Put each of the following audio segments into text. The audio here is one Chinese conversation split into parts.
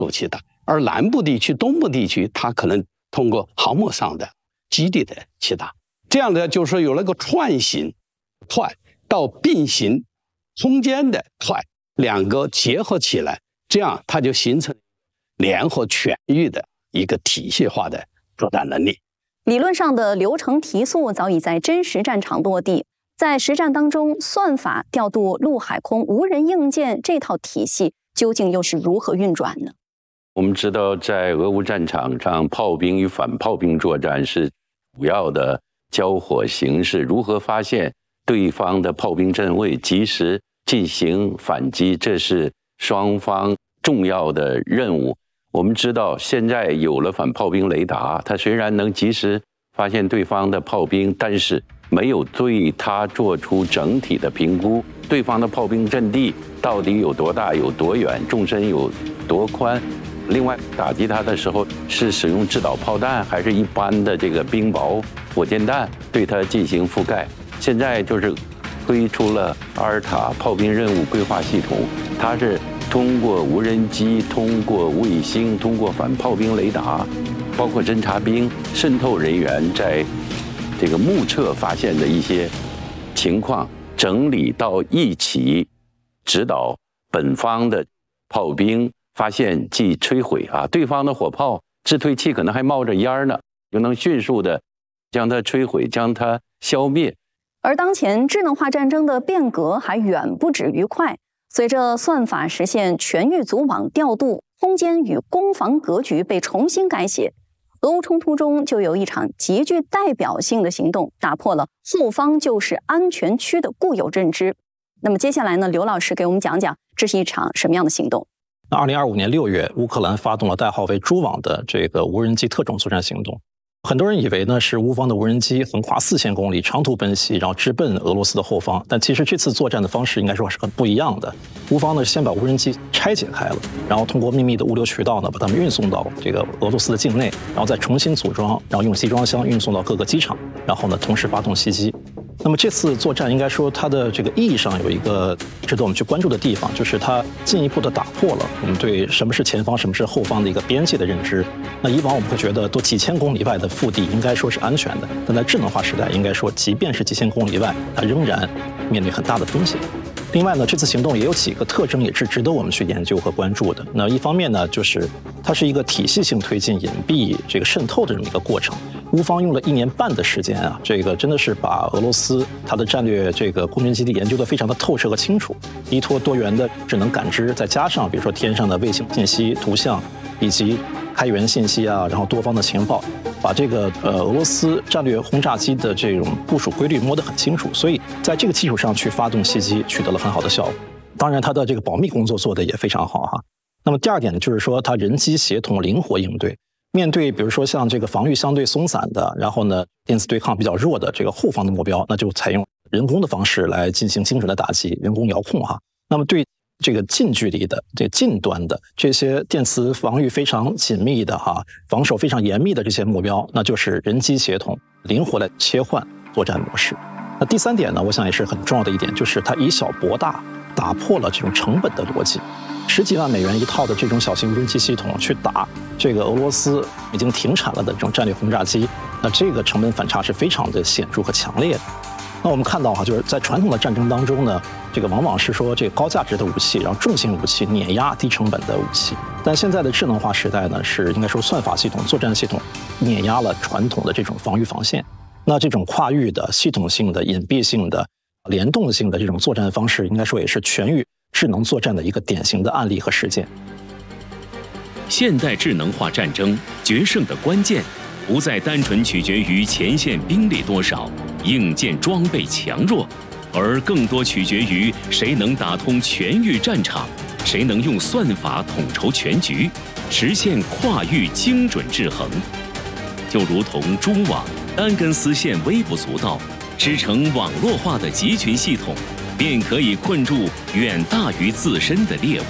武器打，而南部地区、东部地区，它可能通过航母上的基地的去打。这样的就是说有那个串行快到并行空间的快，两个结合起来，这样它就形成联合全域的一个体系化的作战能力。 理论上的流程提速早已在真实战场落地，在实战当中，算法调度陆海空无人硬件这套体系究竟又是如何运转呢？ 我们知道，在俄乌战场上，炮兵与反炮兵作战是主要的交火形式。如何发现对方的炮兵阵位，及时进行反击，这是双方重要的任务。我们知道，现在有了反炮兵雷达，它虽然能及时发现对方的炮兵，但是没有对它做出整体的评估，对方的炮兵阵地到底有多大、有多远、纵深有多宽。另外，打击它的时候是使用制导炮弹，还是一般的这个冰雹火箭弹对它进行覆盖。现在就是推出了阿尔塔炮兵任务规划系统，它是通过无人机、通过卫星、通过反炮兵雷达，包括侦察兵、渗透人员在这个目测发现的一些情况，整理到一起，指导本方的炮兵发现即摧毁对方的火炮制退器可能还冒着烟呢，就能迅速的将它摧毁，将它消灭。 而当前智能化战争的变革还远不止于快，随着算法实现全域组网调度，空间与攻防格局被重新改写，俄乌冲突中就有一场极具代表性的行动，打破了后方就是安全区的固有认知。那么接下来呢，刘老师给我们讲讲这是一场什么样的行动 ？2025年6月，乌克兰发动了代号为“蛛网”的这个无人机特种作战行动。很多人以为呢是乌方的无人机横跨4000公里长途奔袭，然后直奔俄罗斯的后方。但其实这次作战的方式应该说是很不一样的。乌方呢先把无人机拆解开了，然后通过秘密的物流渠道呢把它们运送到这个俄罗斯的境内，然后再重新组装，然后用集装箱运送到各个机场，然后呢同时发动袭击。那么这次作战应该说它的这个意义上有一个值得我们去关注的地方，就是它进一步的打破了我们对什么是前方、什么是后方的一个边界的认知。那以往我们会觉得都几千公里外的腹地应该说是安全的，但在智能化时代，应该说即便是几千公里外，它仍然面临很大的风险。另外呢，这次行动也有几个特征也是值得我们去研究和关注的。那一方面呢，就是它是一个体系性推进隐蔽这个渗透的这么一个过程。乌方用了1年半的时间这个真的是把俄罗斯它的战略这个空军基地研究得非常的透彻和清楚，依托多元的智能感知，再加上比如说天上的卫星信息、图像以及开源信息然后多方的情报，把这个俄罗斯战略轰炸机的这种部署规律摸得很清楚，所以在这个基础上去发动袭击，取得了很好的效果。当然，它的这个保密工作做得也非常好那么第二点呢，就是说它人机协同灵活应对。面对比如说像这个防御相对松散的，然后呢电子对抗比较弱的这个后方的目标，那就采用人工的方式来进行精准的打击，人工遥控那么对这个近距离的、这近端的这些电磁防御非常紧密的防守非常严密的这些目标，那就是人机协同，灵活的切换作战模式。那第三点呢，我想也是很重要的一点，就是它以小博大，打破了这种成本的逻辑。10几万美元一套的这种小型无人机系统去打这个俄罗斯已经停产了的这种战略轰炸机，那这个成本反差是非常的显著和强烈的。那我们看到就是在传统的战争当中呢，这个往往是说这个高价值的武器，然后重型武器碾压低成本的武器。但现在的智能化时代呢，是应该说算法系统、作战系统碾压了传统的这种防御防线。那这种跨域的、系统性的、隐蔽性的、联动性的这种作战方式，应该说也是全域智能作战的一个典型的案例和实践。 现代智能化战争决胜的关键，不再单纯取决于前线兵力多少、硬件装备强弱，而更多取决于谁能打通全域战场，谁能用算法统筹全局，实现跨域精准制衡。就如同蛛网单根丝线微不足道，织成网络化的集群系统，便可以困住远大于自身的猎物。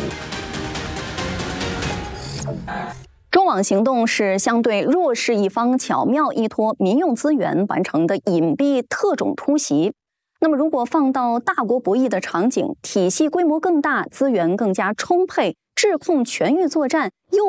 中网行动是相对弱势一方巧妙依托民用资源完成的隐蔽特种突袭。那么如果放到大国博弈的场景，体系规模更大，资源更加充沛，制控全域作战又